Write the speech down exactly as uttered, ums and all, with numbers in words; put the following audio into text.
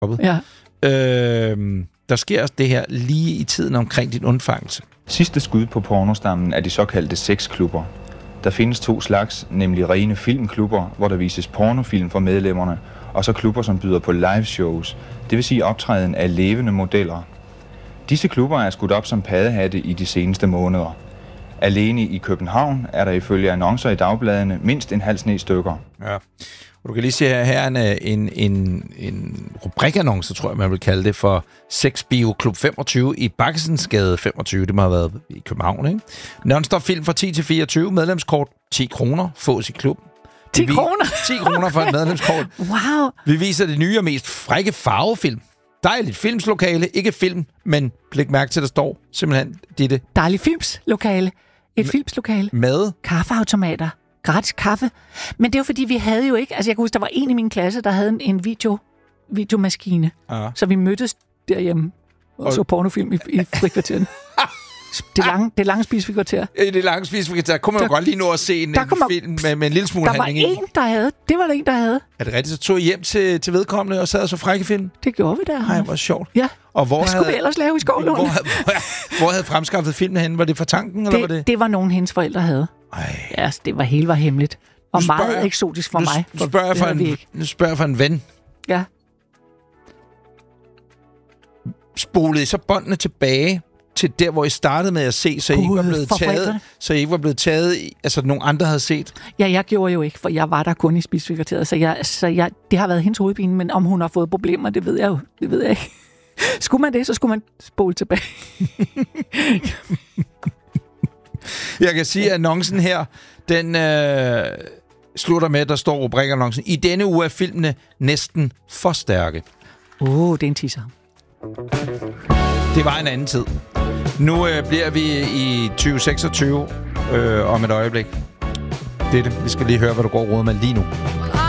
Ja. Øh, der sker det her lige i tiden omkring din undfangelse. Sidste skud på pornostammen er de såkaldte sexklubber. Der findes to slags, nemlig rene filmklubber, hvor der vises pornofilm for medlemmerne, og så klubber, som byder på liveshows, det vil sige optræden af levende modeller. Disse klubber er skudt op som paddehatte i de seneste måneder. Alene i København er der ifølge annoncer i dagbladene mindst en halv sne stykker. Ja. Og du kan lige se her, her er en, en, en, en rubrikannonce, tror jeg, man vil kalde det, for Sex Bio Klub femogtyve i Bakkesensgade femogtyve. Det må have været i København, ikke? Non-stop film fra ti til fireogtyve, medlemskort ti kroner, fås i klubben. ti kroner? ti kroner for et medlemskort. Wow. Vi viser det nye og mest frække farvefilm. Dejligt filmslokale, ikke film, men læg mærke til, at der står simpelthen det. Dejligt filmslokale. Et filmslokale. Med? Kaffeautomater. Gratis kaffe. Men det er jo fordi, vi havde jo ikke... Altså, jeg kan huske, der var en i min klasse, der havde en video, videomaskine. Ja. Så vi mødtes derhjemme og, og så pornofilm i, i frikvarteren. Det lange, det lange spisefrikvarter. I det lange spisefrikvarter kunne man der, godt lige nå at se en, en man, film med, med en lille smule handling i. Der var en, der havde. Det var der en, der havde. Er det rigtigt? Så tog I hjem til, til vedkommende og sad og så frække film? Det gjorde vi der. Nej, hvor sjovt. Ja. Og hvor Hvad havde, skulle vi ellers lave i Skovlund? Hvor, hvor, hvor havde fremskaffet filmen henne? Var det fra tanken, eller det, var det? Det var nogen, hendes forældre havde. Ej. Ja, altså, det var hele var hemmeligt. Og meget jeg, eksotisk for nu, mig. Nu spørger, jeg for en, nu spørger jeg for en ven. Ja. Spolede I så båndene tilbage til der, hvor I startede med at se, så I ikke var blevet taget, så I ikke var blevet taget, altså nogen andre havde set? Ja, jeg gjorde jo ikke, for jeg var der kun i spisefrikvarteret, så, jeg, så jeg, det har været hendes hovedpine, men om hun har fået problemer, det ved jeg jo, det ved jeg ikke. Skulle man det, så skulle man spole tilbage. Jeg kan sige, at annoncen her, den øh, slutter med, at der står rubrikannoncen. I denne uge er filmene næsten for stærke. Åh, oh, det er en teaser. Det var en anden tid. Nu øh, bliver vi i tyve seksogtyve øh, om et øjeblik. Det er det. Vi skal lige høre, hvad du går råd med lige nu.